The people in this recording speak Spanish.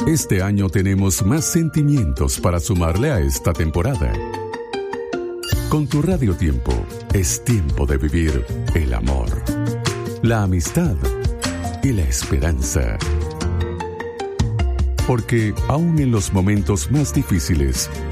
Este año tenemos más sentimientos para sumarle a esta temporada. Con tu Radio Tiempo, es tiempo de vivir el amor, la amistad y la esperanza. Porque aún en los momentos más difíciles,